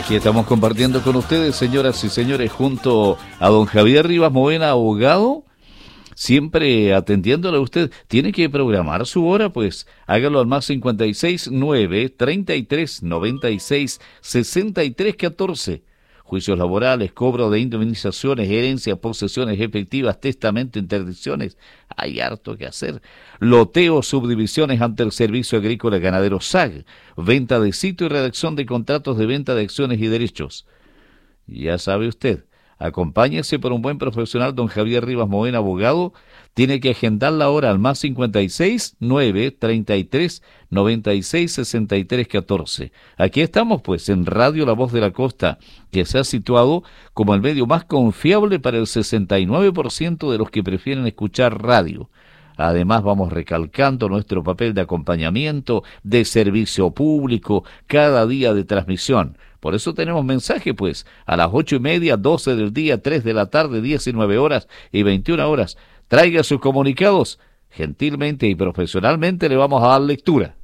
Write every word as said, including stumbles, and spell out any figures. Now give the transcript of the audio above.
Aquí estamos compartiendo con ustedes, señoras y señores, junto a don Javier Rivas Movena, abogado, siempre atendiéndole a usted. Tiene que programar su hora, pues hágalo al más cincuenta y seis nueve, treinta y tres, noventa y seis, sesenta y tres, catorce. Juicios laborales, cobro de indemnizaciones, herencias, posesiones efectivas, testamento, interdicciones. Hay harto que hacer. Loteo, subdivisiones ante el Servicio Agrícola Ganadero S A G. Venta de sitio y redacción de contratos de venta de acciones y derechos. Ya sabe usted, acompáñese por un buen profesional, don Javier Rivas Movena, abogado. Tiene que agendar la hora al más cincuenta y seis nueve, treinta y tres, noventa y seis, sesenta y tres, catorce. Aquí estamos, pues, en Radio La Voz de la Costa, que se ha situado como el medio más confiable para el sesenta y nueve por ciento de los que prefieren escuchar radio. Además, vamos recalcando nuestro papel de acompañamiento, de servicio público, cada día de transmisión. Por eso tenemos mensaje, pues, a las ocho y media, doce del día, tres de la tarde, diecinueve horas y veintiuna horas. Traiga sus comunicados. Gentilmente y profesionalmente le vamos a dar lectura.